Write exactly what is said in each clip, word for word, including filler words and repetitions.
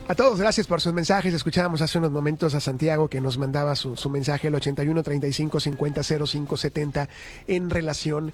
A todos, gracias por sus mensajes. Escuchábamos hace unos momentos a Santiago que nos mandaba su, su mensaje al ochenta y uno, treinta y cinco, cincuenta, cero cinco, setenta en relación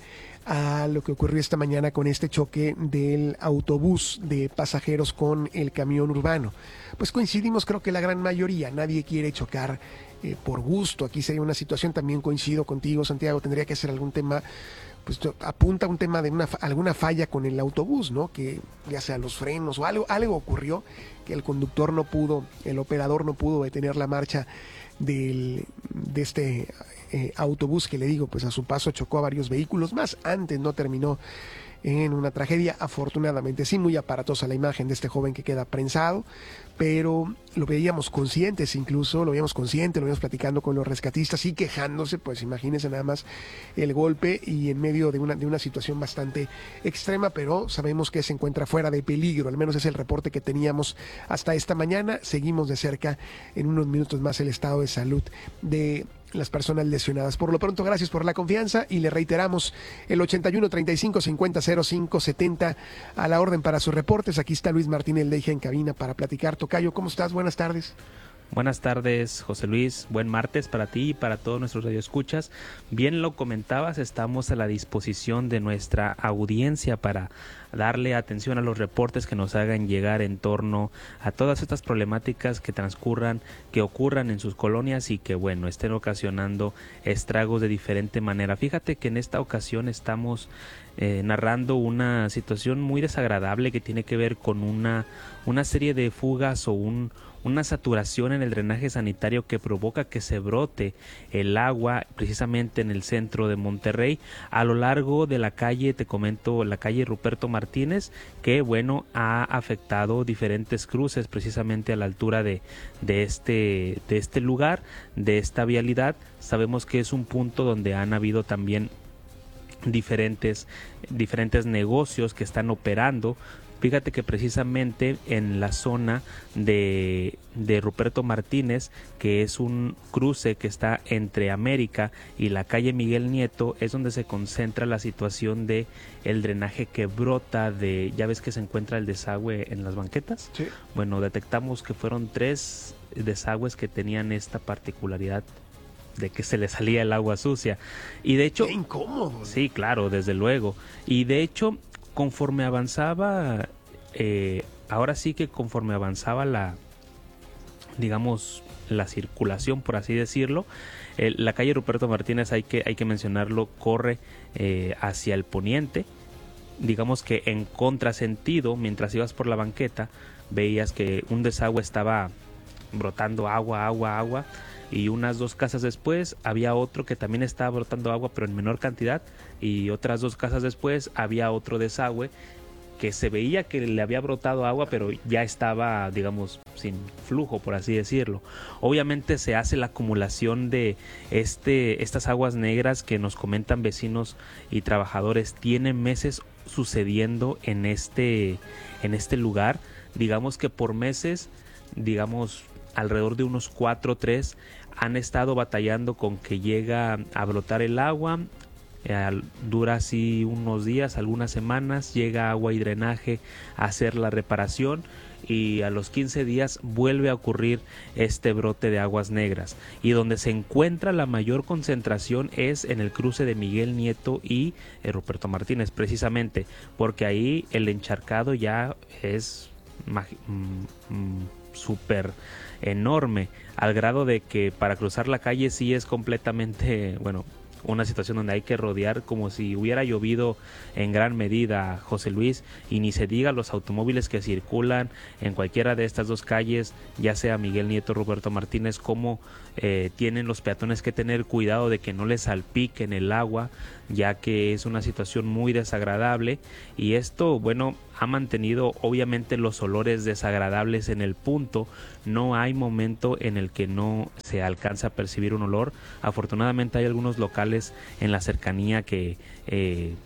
a lo que ocurrió esta mañana con este choque del autobús de pasajeros con el camión urbano. Pues coincidimos, creo que la gran mayoría, nadie quiere chocar eh, por gusto. Aquí sería una situación, también coincido contigo, Santiago, tendría que ser algún tema, pues apunta a un tema de una, alguna falla con el autobús, ¿no? Que ya sea los frenos o algo, algo ocurrió que el conductor no pudo, el operador no pudo detener la marcha del, de este eh, autobús que le digo, pues a su paso chocó a varios vehículos más. Antes no terminó en una tragedia, afortunadamente. Sí, muy aparatosa la imagen de este joven que queda prensado, pero lo veíamos conscientes, incluso lo veíamos consciente, lo veíamos platicando con los rescatistas y quejándose, pues imagínense nada más el golpe y en medio de una, de una situación bastante extrema, pero sabemos que se encuentra fuera de peligro, al menos es el reporte que teníamos hasta esta mañana. Seguimos de cerca en unos minutos más el estado de salud de las personas lesionadas. Por lo pronto, gracias por la confianza y le reiteramos el ochenta y uno, treinta y cinco, cincuenta, cero cinco, setenta a la orden para sus reportes. Aquí está Luis Martínez Leija en cabina para platicar. Tocayo, ¿cómo estás? Buenas tardes. Buenas tardes, José Luis. Buen martes para ti y para todos nuestros radioescuchas. Bien lo comentabas, estamos a la disposición de nuestra audiencia para darle atención a los reportes que nos hagan llegar en torno a todas estas problemáticas que transcurran, que ocurran en sus colonias y que, bueno, estén ocasionando estragos de diferente manera. Fíjate que en esta ocasión estamos eh, narrando una situación muy desagradable que tiene que ver con una, una serie de fugas o un una saturación en el drenaje sanitario que provoca que se brote el agua precisamente en el centro de Monterrey, a lo largo de la calle, te comento, la calle Ruperto Martínez, que bueno, ha afectado diferentes cruces precisamente a la altura de, de, este, de este lugar, de esta vialidad. Sabemos que es un punto donde han habido también diferentes, diferentes negocios que están operando. Fíjate que precisamente en la zona de, de Ruperto Martínez, que es un cruce que está entre América y la calle Miguel Nieto, es donde se concentra la situación de el drenaje que brota de, ya ves que se encuentra el desagüe en las banquetas. Sí. Bueno, detectamos que fueron tres desagües que tenían esta particularidad de que se le salía el agua sucia. Y de hecho... ¡Qué incómodo! Sí, claro, desde luego. Y de hecho, conforme avanzaba, eh, ahora sí que conforme avanzaba la, digamos, la circulación, por así decirlo, eh, la calle Ruperto Martínez, hay que, hay que mencionarlo, corre eh, hacia el poniente. Digamos que en contrasentido, mientras ibas por la banqueta, veías que un desagüe estaba brotando agua, agua, agua, y unas dos casas después había otro que también estaba brotando agua, pero en menor cantidad, y otras dos casas después había otro desagüe que se veía que le había brotado agua, pero ya estaba, digamos, sin flujo, por así decirlo. Obviamente se hace la acumulación de este, estas aguas negras que nos comentan vecinos y trabajadores, tienen meses sucediendo en este, en este lugar. Digamos que por meses, digamos, alrededor de unos cuatro o tres han estado batallando con que llega a brotar el agua. Eh, dura así unos días, algunas semanas, llega agua y drenaje a hacer la reparación y a los quince días vuelve a ocurrir este brote de aguas negras, y donde se encuentra la mayor concentración es en el cruce de Miguel Nieto y eh, Ruperto Martínez, precisamente porque ahí el encharcado ya es mm, mm, súper enorme, al grado de que para cruzar la calle sí es completamente, bueno, una situación donde hay que rodear como si hubiera llovido en gran medida, José Luis, y ni se diga los automóviles que circulan en cualquiera de estas dos calles, ya sea Miguel Nieto, Roberto Martínez, como eh, tienen los peatones que tener cuidado de que no les salpiquen el agua, ya que es una situación muy desagradable, y esto, bueno, ha mantenido obviamente los olores desagradables en el punto. No hay momento en el que no se alcanza a percibir un olor. Afortunadamente hay algunos locales en la cercanía que eh,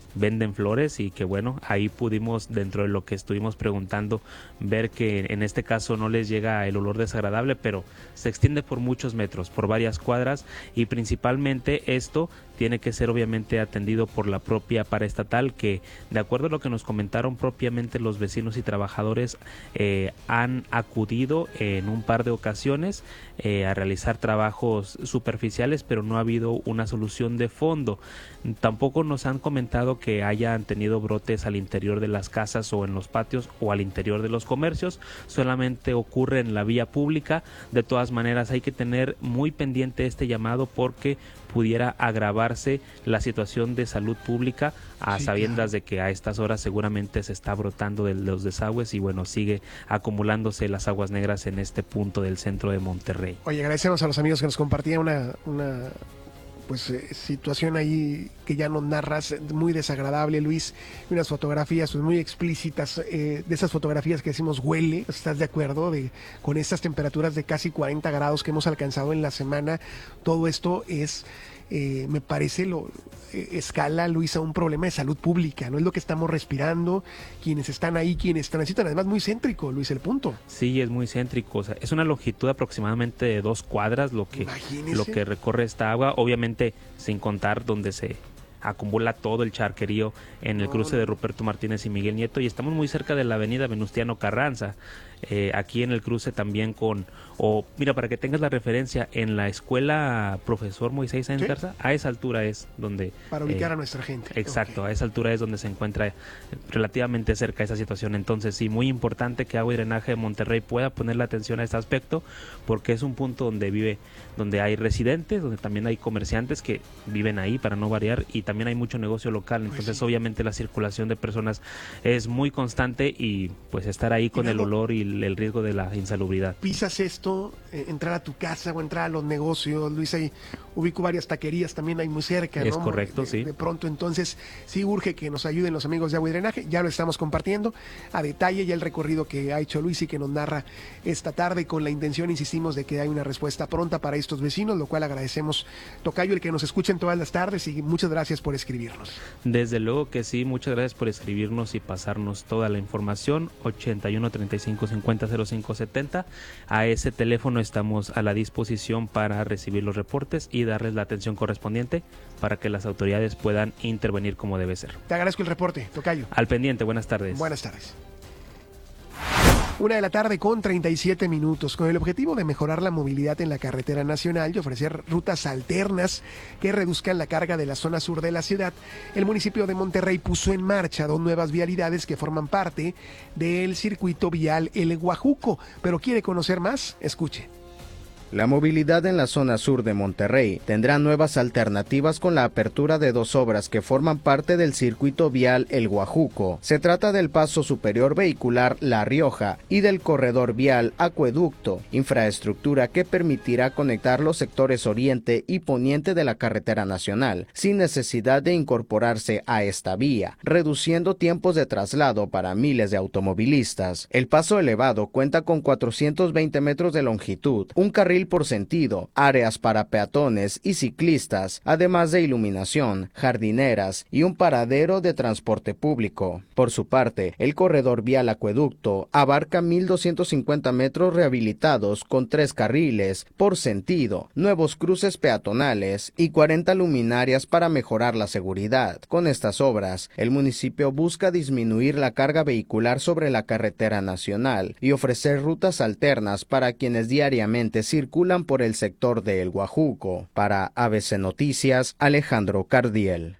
venden flores y que bueno, ahí pudimos, dentro de lo que estuvimos preguntando, ver que en este caso no les llega el olor desagradable, pero se extiende por muchos metros, por varias cuadras, y principalmente esto tiene que ser obviamente atendido por la propia paraestatal, que de acuerdo a lo que nos comentaron propiamente los vecinos y trabajadores, eh, han acudido en un par de ocasiones eh, a realizar trabajos superficiales, pero no ha habido una solución de fondo. Tampoco nos han comentado que hayan tenido brotes al interior de las casas o en los patios o al interior de los comercios, solamente ocurre en la vía pública. De todas maneras hay que tener muy pendiente este llamado porque pudiera agravarse la situación de salud pública a sí, sabiendas claro. de que a estas horas seguramente se está brotando de los desagües y bueno, sigue acumulándose las aguas negras en este punto del centro de Monterrey. Oye, agradecemos a los amigos que nos compartían una, una pues eh, situación ahí que ya nos narras, muy desagradable, Luis, unas fotografías pues, muy explícitas, eh, de esas fotografías que decimos huele, ¿estás de acuerdo? De, con estas temperaturas de casi cuarenta grados que hemos alcanzado en la semana, todo esto es... Eh, me parece lo eh, escala, Luis, a un problema de salud pública, no es lo que estamos respirando, quienes están ahí, quienes transitan, además muy céntrico, Luis, el punto. Sí, es muy céntrico, o sea, es una longitud aproximadamente de dos cuadras lo que, lo que recorre esta agua, obviamente sin contar donde se acumula todo el charquerío en el no, cruce no. de Ruperto Martínez y Miguel Nieto, y estamos muy cerca de la avenida Venustiano Carranza, eh, aquí en el cruce también con, o mira, para que tengas la referencia, en la escuela Profesor Moisés Sáenz Garza, ¿sí? A esa altura es donde... Para ubicar eh, a nuestra gente. Exacto, okay. A esa altura es donde se encuentra relativamente cerca esa situación, entonces sí, muy importante que Agua y Drenaje de Monterrey pueda ponerle atención a este aspecto, porque es un punto donde vive, donde hay residentes, donde también hay comerciantes que viven ahí para no variar, y también hay mucho negocio local, entonces pues sí. obviamente la circulación de personas es muy constante y pues estar ahí con el olor y el riesgo de la insalubridad. Pisas esto, eh, entrar a tu casa o entrar a los negocios, Luis, ahí ubico varias taquerías también ahí muy cerca, ¿no? Es correcto, de, sí. De pronto, entonces, sí urge que nos ayuden los amigos de Agua y Drenaje, ya lo estamos compartiendo a detalle ya el recorrido que ha hecho Luis y que nos narra esta tarde con la intención, insistimos, de que haya una respuesta pronta para estos vecinos, lo cual agradecemos, Tocayo, el que nos escuchen todas las tardes y muchas gracias por escribirnos. Desde luego que sí, muchas gracias por escribirnos y pasarnos toda la información. Ochenta y uno, treinta y cinco, cincuenta, cero cinco, setenta. A ese teléfono estamos a la disposición para recibir los reportes y darles la atención correspondiente para que las autoridades puedan intervenir como debe ser. Te agradezco el reporte, Tocayo. Al pendiente, buenas tardes. Buenas tardes. Una de la tarde con treinta y siete minutos, con el objetivo de mejorar la movilidad en la carretera nacional y ofrecer rutas alternas que reduzcan la carga de la zona sur de la ciudad, el municipio de Monterrey puso en marcha dos nuevas vialidades que forman parte del circuito vial El Guajuco. Pero ¿quiere conocer más? Escuche. La movilidad en la zona sur de Monterrey tendrá nuevas alternativas con la apertura de dos obras que forman parte del circuito vial El Guajuco. Se trata del paso superior vehicular La Rioja y del corredor vial Acueducto, infraestructura que permitirá conectar los sectores oriente y poniente de la carretera nacional, sin necesidad de incorporarse a esta vía, reduciendo tiempos de traslado para miles de automovilistas. El paso elevado cuenta con cuatrocientos veinte metros de longitud, un carril por sentido, áreas para peatones y ciclistas, además de iluminación, jardineras y un paradero de transporte público. Por su parte, el corredor vial Acueducto abarca mil doscientos cincuenta metros rehabilitados con tres carriles por sentido, nuevos cruces peatonales y cuarenta luminarias para mejorar la seguridad. Con estas obras, el municipio busca disminuir la carga vehicular sobre la carretera nacional y ofrecer rutas alternas para quienes diariamente circulan circulan por el sector de El Guajuco. Para A B C Noticias, Alejandro Cardiel.